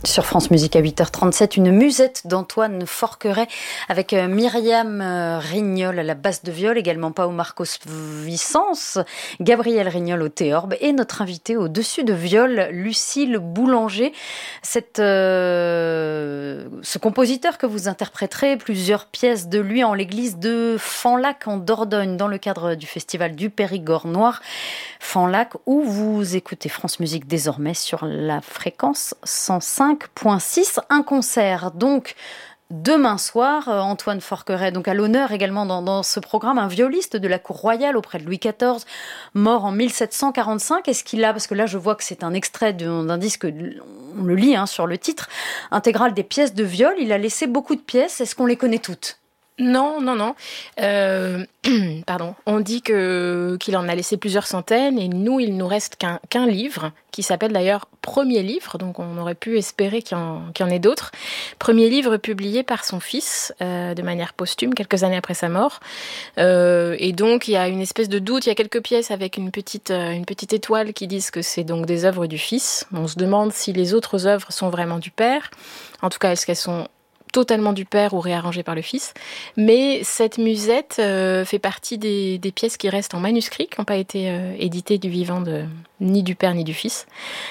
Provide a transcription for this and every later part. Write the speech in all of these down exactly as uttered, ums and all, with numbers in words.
Sur France Musique à huit heures trente-sept, une musette d'Antoine Forqueray avec Myriam Rignol à la basse de viol, également Pao Marcos Vicence, Gabriel Rignol au théorbe et notre invitée au dessus de viol, Lucille Boulanger. Cette, euh, ce compositeur que vous interpréterez plusieurs pièces de lui en l'église de Fanlac en Dordogne dans le cadre du festival du Périgord noir. Fanlac où vous écoutez France Musique désormais sur la fréquence cent cinq point six, un concert donc demain soir. Antoine Forqueray donc à l'honneur également dans, dans ce programme, un violiste de la cour royale auprès de Louis quatorze, mort en mille sept cent quarante-cinq. Est-ce qu'il a, parce que là je vois que c'est un extrait d'un, d'un disque, on le lit hein, sur le titre, intégral des pièces de viol, il a laissé beaucoup de pièces, est-ce qu'on les connaît toutes ? Non, non, non. Euh, pardon. On dit que, qu'il en a laissé plusieurs centaines et nous, il nous reste qu'un, qu'un livre qui s'appelle d'ailleurs Premier livre, donc on aurait pu espérer qu'il y en, qu'il y en ait d'autres. Premier livre publié par son fils euh, de manière posthume, quelques années après sa mort. Euh, et donc, il y a une espèce de doute. Il y a quelques pièces avec une petite, euh, une petite étoile qui disent que c'est donc des œuvres du fils. On se demande si les autres œuvres sont vraiment du père. En tout cas, est-ce qu'elles sont totalement du père ou réarrangée par le fils. Mais cette musette euh, fait partie des, des pièces qui restent en manuscrit, qui n'ont pas été euh, éditées du vivant de, ni du père ni du fils.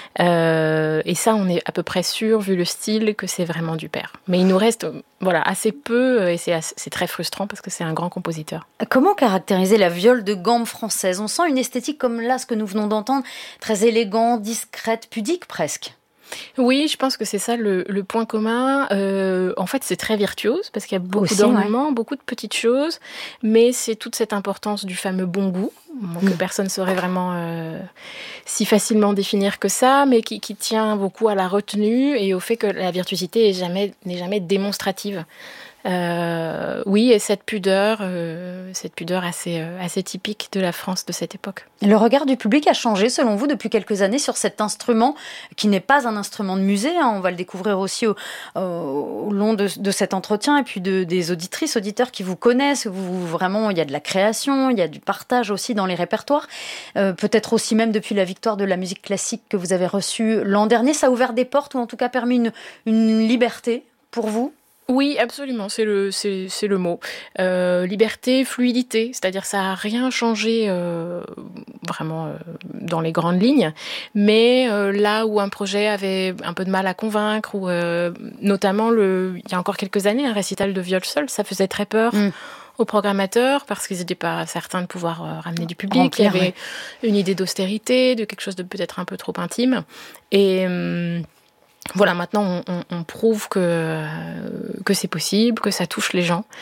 Euh, et ça, on est à peu près sûr, vu le style, que c'est vraiment du père. Mais il nous reste voilà, assez peu, et c'est, assez, c'est très frustrant parce que c'est un grand compositeur. Comment caractériser la viole de gambe française ? On sent une esthétique comme là, ce que nous venons d'entendre, très élégante, discrète, pudique presque. Oui, je pense que c'est ça le, le point commun. Euh, en fait, c'est très virtuose parce qu'il y a beaucoup Aussi, d'ornements, ouais. beaucoup de petites choses, mais c'est toute cette importance du fameux bon goût que mmh. personne ne saurait vraiment euh, si facilement définir que ça, mais qui, qui tient beaucoup à la retenue et au fait que la virtuosité est jamais, n'est jamais démonstrative. Euh, oui, et cette pudeur, euh, cette pudeur assez, euh, assez typique de la France de cette époque. Le regard du public a changé, selon vous, depuis quelques années sur cet instrument qui n'est pas un instrument de musée. Hein, on va le découvrir aussi au, au, au long de, de cet entretien et puis de, des auditrices, auditeurs qui vous connaissent. Vous, vraiment, il y a de la création, il y a du partage aussi dans les répertoires. Euh, peut-être aussi même depuis la victoire de la musique classique que vous avez reçue l'an dernier. Ça a ouvert des portes ou en tout cas permis une, une liberté pour vous ? Oui, absolument, c'est le, c'est, c'est le mot. Euh, liberté, fluidité, c'est-à-dire ça n'a rien changé euh, vraiment euh, dans les grandes lignes, mais euh, là où un projet avait un peu de mal à convaincre, ou euh, notamment le, il y a encore quelques années, un récital de viol seul, ça faisait très peur. Mmh. aux programmateurs, parce qu'ils n'étaient pas certains de pouvoir euh, ramener du public. Remplir, il y avait ouais. une idée d'austérité, de quelque chose de peut-être un peu trop intime. Et... Hum, Voilà, maintenant on, on, on prouve que, euh, que c'est possible, que ça touche les gens.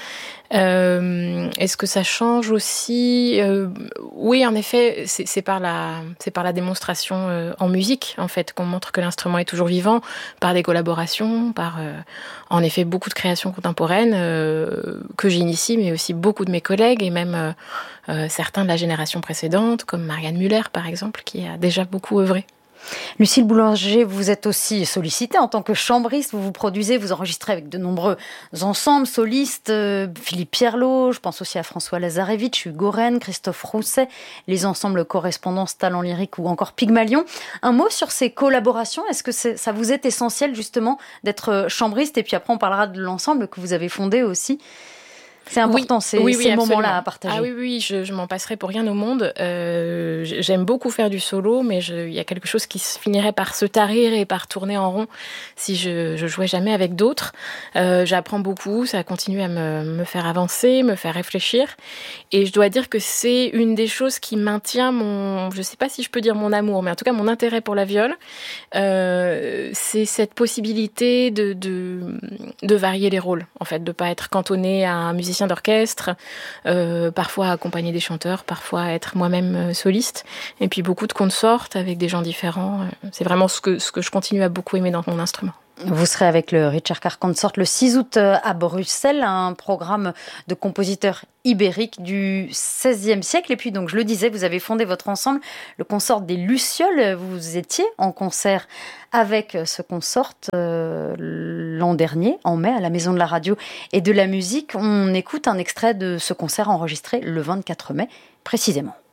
Euh, est-ce que ça change aussi ? euh, Oui, en effet, c'est, c'est, par la, c'est par la démonstration euh, en musique, en fait, qu'on montre que l'instrument est toujours vivant, par des collaborations, par, euh, en effet, beaucoup de créations contemporaines euh, que j'initie, mais aussi beaucoup de mes collègues, et même euh, euh, certains de la génération précédente, comme Marianne Muller, par exemple, qui a déjà beaucoup œuvré. Lucille Boulanger, vous êtes aussi sollicitée en tant que chambriste, vous vous produisez, vous enregistrez avec de nombreux ensembles, solistes, euh, Philippe Pierlot, je pense aussi à François Lazarevitch, Hugo Rennes, Christophe Rousset, les ensembles Correspondance, Talent Lyrique ou encore Pygmalion. Un mot sur ces collaborations, est-ce que c'est, ça vous est essentiel justement d'être chambriste ? Et puis après on parlera de l'ensemble que vous avez fondé aussi. C'est important, oui, ces, oui, oui, ces moments-là à partager. Ah oui, oui, je, je m'en passerai pour rien au monde. Euh, j'aime beaucoup faire du solo, mais il y a quelque chose qui finirait par se tarir et par tourner en rond si je, je jouais jamais avec d'autres. Euh, j'apprends beaucoup, ça continue à me, me faire avancer, me faire réfléchir. Et je dois dire que c'est une des choses qui maintient mon, je sais pas si je peux dire mon amour, mais en tout cas mon intérêt pour la viole. Euh, c'est cette possibilité de, de, de varier les rôles, en fait, de pas être cantonné à un musicien d'orchestre, euh, parfois accompagner des chanteurs, parfois être moi-même soliste, et puis beaucoup de consorts avec des gens différents. C'est vraiment ce que, ce que je continue à beaucoup aimer dans mon instrument. Vous serez avec le Richard Carr Consort le six août à Bruxelles, un programme de compositeurs ibériques du seizième siècle. Et puis, donc, je le disais, vous avez fondé votre ensemble, le Consort des Lucioles. Vous étiez en concert avec ce consort euh, l'an dernier, en mai, à la Maison de la Radio et de la Musique. On écoute un extrait de ce concert enregistré le vingt-quatre mai, précisément.